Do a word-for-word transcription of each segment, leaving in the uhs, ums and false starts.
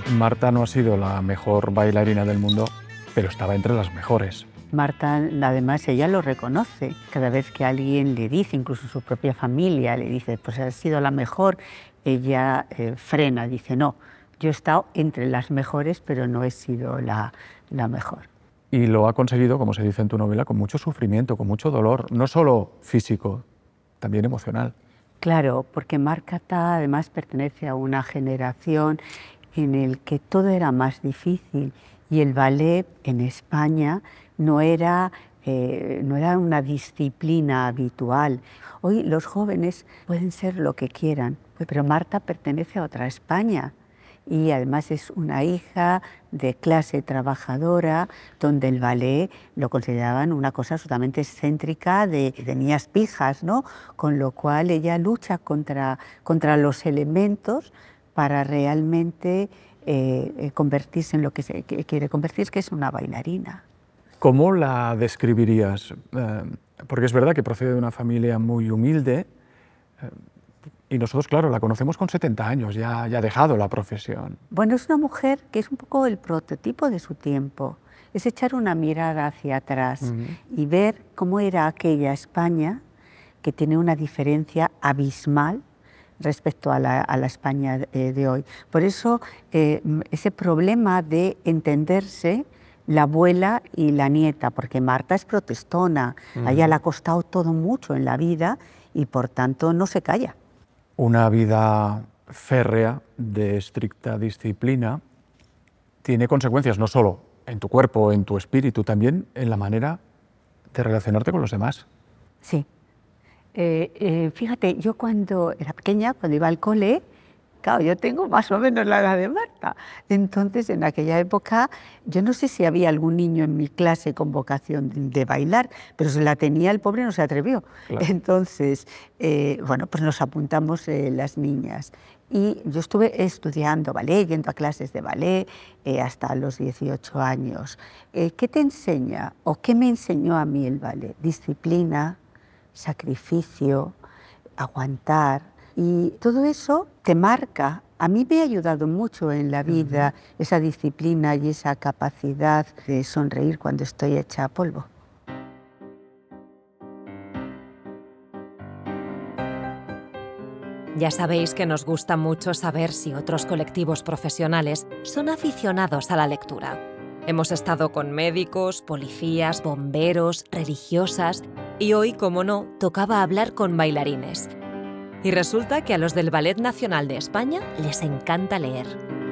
Marta no ha sido la mejor bailarina del mundo, pero estaba entre las mejores. Marta, además, ella lo reconoce. Cada vez que alguien le dice, incluso su propia familia le dice, pues has sido la mejor, ella eh, frena, dice, no, yo he estado entre las mejores, pero no he sido la, la mejor. Y lo ha conseguido, como se dice en tu novela, con mucho sufrimiento, con mucho dolor, no solo físico, también emocional. Claro, porque Marta además pertenece a una generación en el que todo era más difícil y el ballet en España no era, eh, no era una disciplina habitual. Hoy los jóvenes pueden ser lo que quieran, pero Marta pertenece a otra España y además es una hija de clase trabajadora donde el ballet lo consideraban una cosa absolutamente excéntrica de, de niñas pijas, ¿no? Con lo cual ella lucha contra, contra los elementos para realmente eh, convertirse en lo que, se, que quiere convertirse, que es una bailarina. ¿Cómo la describirías? Eh, porque es verdad que procede de una familia muy humilde eh, y nosotros, claro, la conocemos con setenta años, ya, ya ha dejado la profesión. Bueno, es una mujer que es un poco el prototipo de su tiempo. Es echar una mirada hacia atrás uh-huh. y ver cómo era aquella España, que tiene una diferencia abismal respecto a la, a la España de, de hoy. Por eso, eh, ese problema de entenderse la abuela y la nieta, porque Marta es protestona, uh-huh. a ella le ha costado todo mucho en la vida y por tanto no se calla. Una vida férrea, de estricta disciplina, tiene consecuencias no solo en tu cuerpo, en tu espíritu, también en la manera de relacionarte con los demás. Sí. Eh, eh, fíjate, yo cuando era pequeña, cuando iba al cole, claro, yo tengo más o menos la edad de Marta. Entonces, en aquella época, yo no sé si había algún niño en mi clase con vocación de, de bailar, pero si la tenía, el pobre no se atrevió. Claro. Entonces, eh, bueno, pues nos apuntamos eh, las niñas. Y yo estuve estudiando ballet, yendo a clases de ballet eh, hasta los dieciocho años. Eh, ¿Qué te enseña o qué me enseñó a mí el ballet? Disciplina, sacrificio, aguantar. Y todo eso te marca. A mí me ha ayudado mucho en la vida uh-huh. esa disciplina y esa capacidad de sonreír cuando estoy hecha a polvo. Ya sabéis que nos gusta mucho saber si otros colectivos profesionales son aficionados a la lectura. Hemos estado con médicos, policías, bomberos, religiosas y hoy, como no, tocaba hablar con bailarines. Y resulta que a los del Ballet Nacional de España les encanta leer.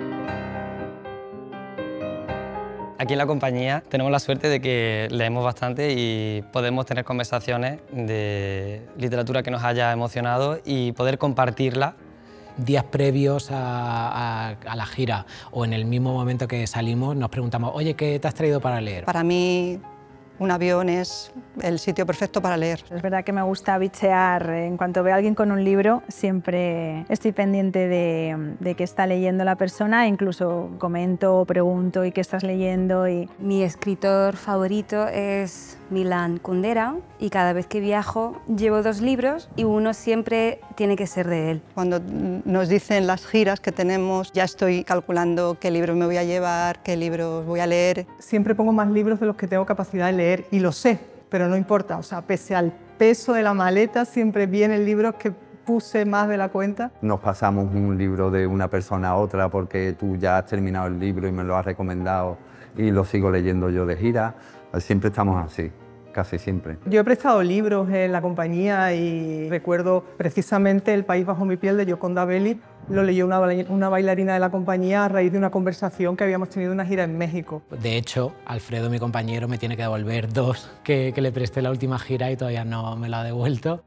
Aquí en la compañía tenemos la suerte de que leemos bastante y podemos tener conversaciones de literatura que nos haya emocionado y poder compartirla. Días previos a, a, a la gira o en el mismo momento que salimos nos preguntamos, oye, ¿qué te has traído para leer? Para mí, un avión es el sitio perfecto para leer. Es verdad que me gusta bichear. En cuanto veo a alguien con un libro, siempre estoy pendiente de, de qué está leyendo la persona, incluso comento o pregunto ¿y qué estás leyendo? Y... Mi escritor favorito es Milan Kundera y cada vez que viajo llevo dos libros y uno siempre tiene que ser de él. Cuando nos dicen las giras que tenemos, ya estoy calculando qué libros me voy a llevar, qué libros voy a leer. Siempre pongo más libros de los que tengo capacidad de leer y lo sé, pero no importa, o sea, pese al peso de la maleta siempre vienen libros que puse más de la cuenta. Nos pasamos un libro de una persona a otra porque tú ya has terminado el libro y me lo has recomendado y lo sigo leyendo yo de gira. Siempre estamos así, casi siempre. Yo he prestado libros en la compañía y recuerdo precisamente El país bajo mi piel de Gioconda Belli. Lo leyó una, una bailarina de la compañía a raíz de una conversación que habíamos tenido en una gira en México. De hecho, Alfredo, mi compañero, me tiene que devolver dos que, que le presté la última gira y todavía no me lo ha devuelto.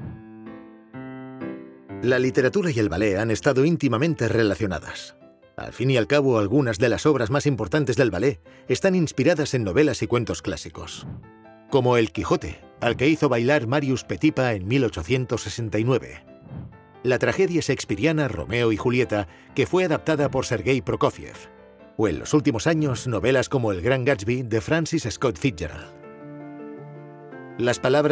La literatura y el ballet han estado íntimamente relacionadas. Al fin y al cabo, algunas de las obras más importantes del ballet están inspiradas en novelas y cuentos clásicos. Como El Quijote, al que hizo bailar Marius Petipa en mil ochocientos sesenta y nueve. La tragedia shakespeariana Romeo y Julieta, que fue adaptada por Sergei Prokofiev. O en los últimos años, novelas como El Gran Gatsby de Francis Scott Fitzgerald. Las palabras